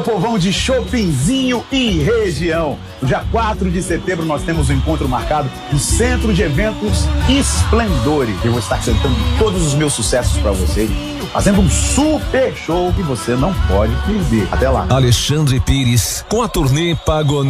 Povão de Chopinzinho e região. No dia 4 de setembro nós temos um encontro marcado no Centro de Eventos Esplendores. Eu vou estar cantando todos os meus sucessos para vocês, fazendo um super show que você não pode perder. Até lá. Alexandre Pires com a turnê Pago